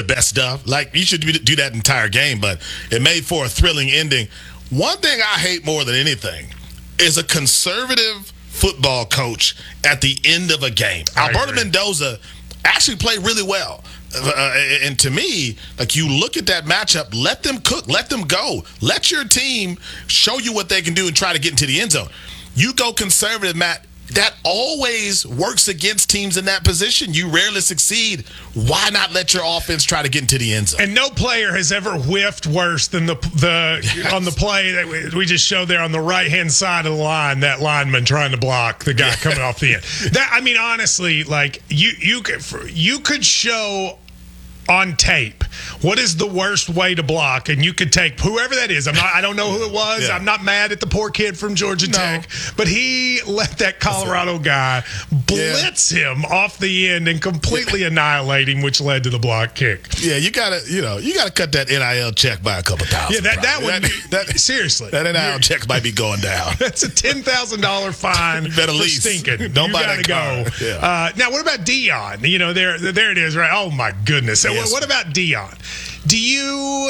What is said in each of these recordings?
best stuff. Like, you should do that entire game, but it made for a thrilling ending. One thing I hate more than anything is a conservative football coach at the end of a game. Alberto Mendoza actually played really well. And to me, like, you look at that matchup, let them cook, let them go. Let your team show you what they can do and try to get into the end zone. You go conservative, Matt. That always works against teams in that position. You rarely succeed. Why not let your offense try to get into the end zone? And no player has ever whiffed worse than on the play that we just showed there on the right-hand side of the line, that lineman trying to block the guy coming off the end. That, I mean, honestly, like, you could show on tape what is the worst way to block, and you could take whoever that is. I don't know who it was. Yeah. I'm not mad at the poor kid from Georgia Tech, but he let that Colorado guy blitz him off the end and completely annihilate him, which led to the block kick. Yeah, you gotta cut that NIL check by a couple thousand. Yeah, that would seriously. That NIL check might be going down. That's a $10,000 fine. You better lease. Stinking. Don't buy that car. Go. Yeah. Now, what about Dion? You know, there it is, right? Oh my goodness. Yes. What about Dion? Do you?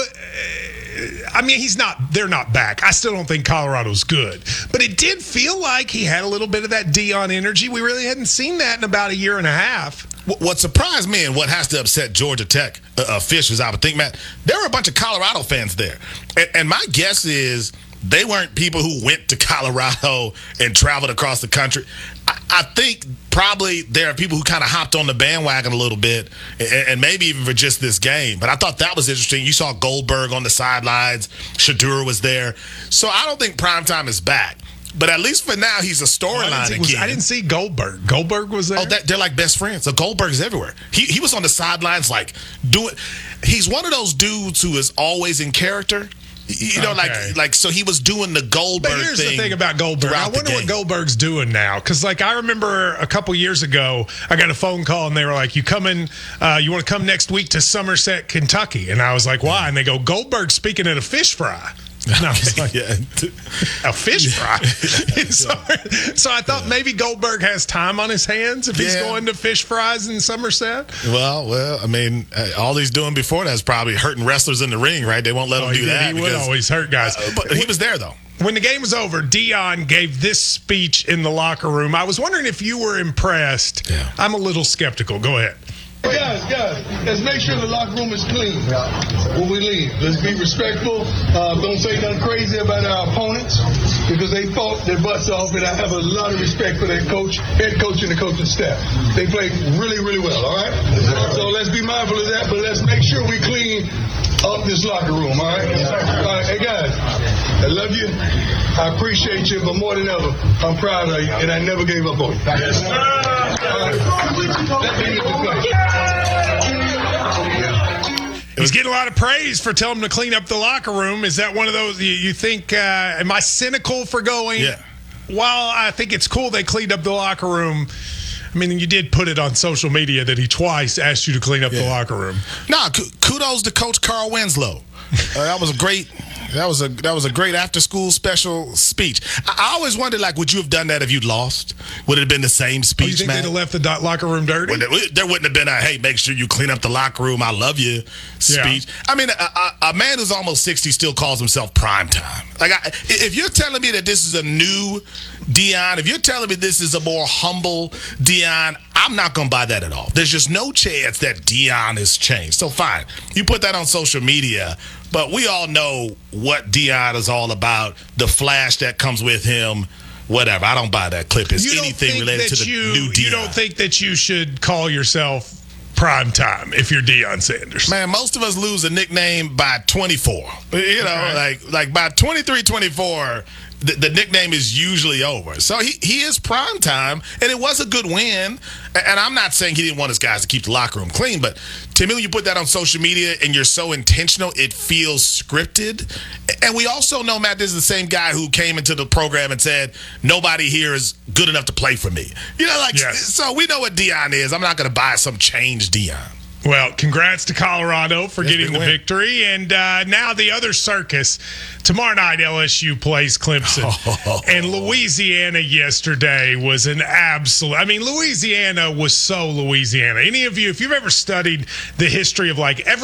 I mean, they're not back. I still don't think Colorado's good, but it did feel like he had a little bit of that Dion energy. We really hadn't seen that in about a year and a half. What surprised me and what has to upset Georgia Tech officials, I would think, Matt, there were a bunch of Colorado fans there, and my guess is they weren't people who went to Colorado and traveled across the country. I think probably there are people who kind of hopped on the bandwagon a little bit, and maybe even for just this game. But I thought that was interesting. You saw Goldberg on the sidelines. Shedeur was there. So I don't think Primetime is back. But at least for now, he's a storyline again. I didn't see Goldberg. Goldberg was there? Oh, they're like best friends. So Goldberg's everywhere. He was on the sidelines like doing – he's one of those dudes who is always in character. You know, like so he was doing the Goldberg thing. But here's the thing about Goldberg. I wonder what Goldberg's doing now. Because, like, I remember a couple years ago, I got a phone call, and they were like, you want to come next week to Somerset, Kentucky? And I was like, why? And they go, Goldberg's speaking at a fish fry. And I was like, a fish fry? So I thought maybe Goldberg has time on his hands if he's going to fish fries in Somerset. Well, I mean, all he's doing before that is probably hurting wrestlers in the ring, right? They won't let him do that. He would always hurt guys. But he was there, though. When the game was over, Dion gave this speech in the locker room. I was wondering if you were impressed. Yeah. I'm a little skeptical. Go ahead. Guys, let's make sure the locker room is clean when we leave. Let's be respectful. Don't say nothing crazy about our opponents because they fought their butts off, and I have a lot of respect for that head coach, and the coaching staff. They played really, really well, all right? So let's be mindful of that, but let's make sure we clean up this locker room, all right? Hey, guys, I love you. I appreciate you, but more than ever, I'm proud of you, and I never gave up on you. Yes, sir. Let me get the play. He's getting a lot of praise for telling him to clean up the locker room. Is that one of those you think, am I cynical for going? Yeah. Well, I think it's cool they cleaned up the locker room. I mean, you did put it on social media that he twice asked you to clean up the locker room. Nah, kudos to Coach Carl Winslow. That was a great. That was a great after-school special speech. I always wondered, like, would you have done that if you'd lost? Would it have been the same speech, you think they'd have left the locker room dirty? There wouldn't have been a, hey, make sure you clean up the locker room, I love you speech. Yeah. I mean, a man who's almost 60 still calls himself Primetime. Like, if you're telling me that this is a new Dion, if you're telling me this is a more humble Dion, I'm not going to buy that at all. There's just no chance that Dion has changed. So, fine. You put that on social media, but we all know what Dion is all about, the flash that comes with him, whatever. I don't buy that clip. It's anything related to the new Dion. You don't think that you should call yourself Primetime if you're Deion Sanders? Man, most of us lose a nickname by 24. You know, like by 23, 24, the nickname is usually over. So he is Primetime, and it was a good win. And I'm not saying he didn't want his guys to keep the locker room clean, but to me, when you put that on social media and you're so intentional, it feels scripted. And we also know, Matt, this is the same guy who came into the program and said, nobody here is good enough to play for me. You know, so we know what Dion is. I'm not going to buy some changed Dion. Well, congrats to Colorado for getting the victory. And now the other circus. Tomorrow night, LSU plays Clemson. And Louisiana yesterday was an absolute – I mean, Louisiana was so Louisiana. Any of you, if you've ever studied the history of, like, every